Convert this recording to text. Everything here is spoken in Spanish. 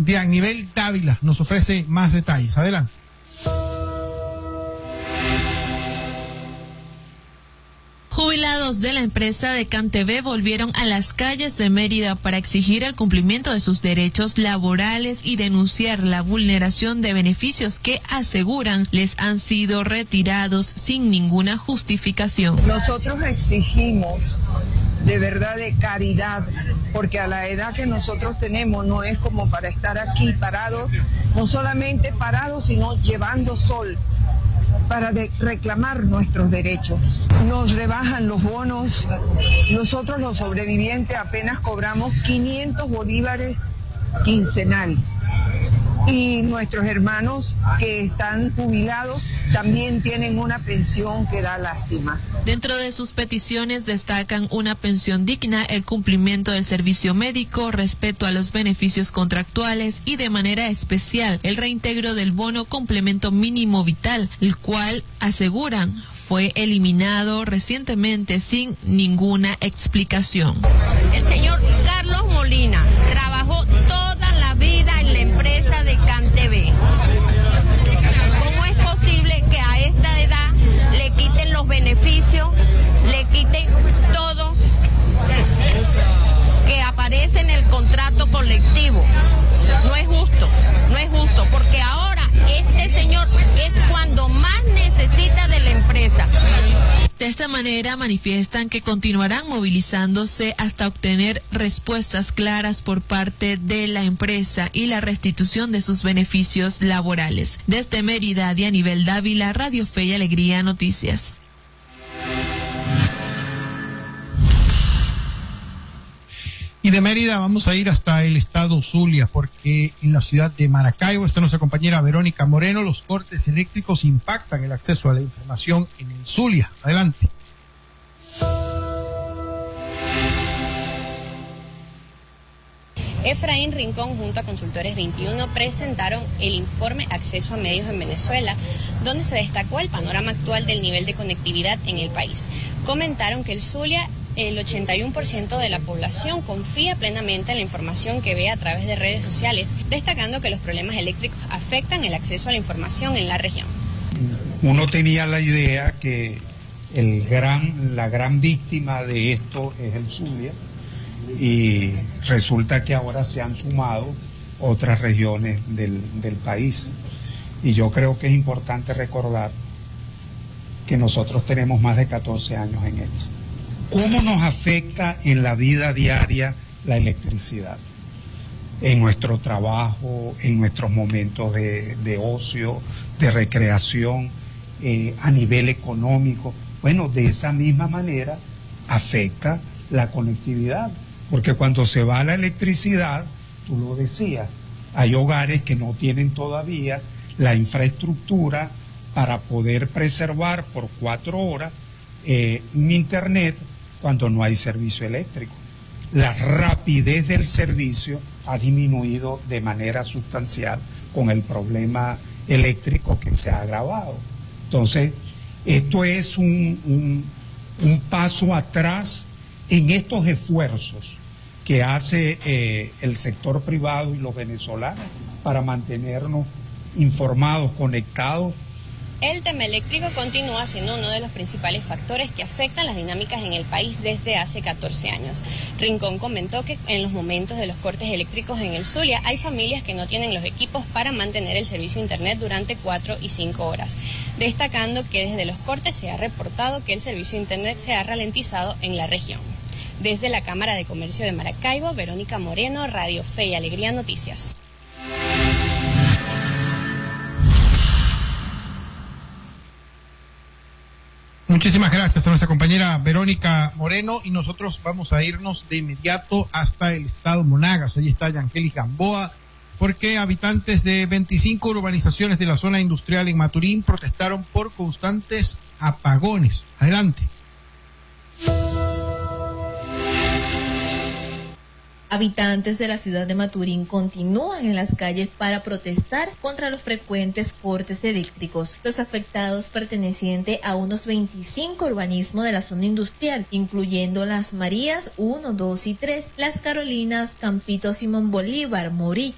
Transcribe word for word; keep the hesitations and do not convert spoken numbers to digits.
Dianivel Dávila nos ofrece más detalles. Adelante. Jubilados de la empresa de CanTV volvieron a las calles de Mérida para exigir el cumplimiento de sus derechos laborales y denunciar la vulneración de beneficios que aseguran les han sido retirados sin ninguna justificación. Nosotros exigimos de verdad de caridad, porque a la edad que nosotros tenemos no es como para estar aquí parados, no solamente parados, sino llevando sol, para de reclamar nuestros derechos. Nos rebajan los bonos, nosotros los sobrevivientes apenas cobramos quinientos bolívares quincenal. Y nuestros hermanos que están jubilados también tienen una pensión que da lástima. Dentro de sus peticiones destacan una pensión digna, el cumplimiento del servicio médico, respeto a los beneficios contractuales y de manera especial el reintegro del bono complemento mínimo vital, el cual aseguran fue eliminado recientemente sin ninguna explicación. El señor Carlos Molina trabajó toda la vida en la empresa de CanTV. ¿Cómo es posible que a esta edad le quiten los beneficios, le quiten todo que aparece en el contrato colectivo? No es justo, no es justo, porque ahora este señor es cuando más necesita de la empresa. De esta manera manifiestan que continuarán movilizándose hasta obtener respuestas claras por parte de la empresa y la restitución de sus beneficios laborales. Desde Mérida, Dianivel Dávila, Radio Fe y Alegría Noticias. Y de Mérida vamos a ir hasta el estado Zulia, porque en la ciudad de Maracaibo está nuestra compañera Verónica Moreno. Los cortes eléctricos impactan el acceso a la información en el Zulia. Adelante. Efraín Rincón junto a Consultores veintiuno presentaron el informe Acceso a Medios en Venezuela, donde se destacó el panorama actual del nivel de conectividad en el país. Comentaron que el Zulia, el ochenta y uno por ciento de la población confía plenamente en la información que ve a través de redes sociales, destacando que los problemas eléctricos afectan el acceso a la información en la región. Uno tenía la idea que el gran, la gran víctima de esto es el Zulia, y resulta que ahora se han sumado otras regiones del, del país. Y yo creo que es importante recordar que nosotros tenemos más de catorce años en esto. ¿Cómo nos afecta en la vida diaria la electricidad? En nuestro trabajo, en nuestros momentos de, de ocio, de recreación, eh, a nivel económico. Bueno, de esa misma manera afecta la conectividad, porque cuando se va la electricidad, tú lo decías, hay hogares que no tienen todavía la infraestructura para poder preservar por cuatro horas eh, un internet cuando no hay servicio eléctrico. La rapidez del servicio ha disminuido de manera sustancial con el problema eléctrico que se ha agravado. Entonces, esto es un, un, un paso atrás en estos esfuerzos que hace eh, el sector privado y los venezolanos para mantenernos informados, conectados. El tema eléctrico continúa siendo uno de los principales factores que afectan las dinámicas en el país desde hace catorce años. Rincón comentó que en los momentos de los cortes eléctricos en el Zulia hay familias que no tienen los equipos para mantener el servicio internet durante cuatro y cinco horas, destacando que desde los cortes se ha reportado que el servicio internet se ha ralentizado en la región. Desde la Cámara de Comercio de Maracaibo, Verónica Moreno, Radio Fe y Alegría Noticias. Muchísimas gracias a nuestra compañera Verónica Moreno, y nosotros vamos a irnos de inmediato hasta el estado Monagas. Allí está Yankelis Gamboa, porque habitantes de veinticinco urbanizaciones de la zona industrial en Maturín protestaron por constantes apagones. Adelante. Habitantes de la ciudad de Maturín continúan en las calles para protestar contra los frecuentes cortes eléctricos. Los afectados pertenecientes a unos veinticinco urbanismos de la zona industrial, incluyendo Las Marías uno, dos y tres, Las Carolinas, Campito Simón Bolívar, Morich,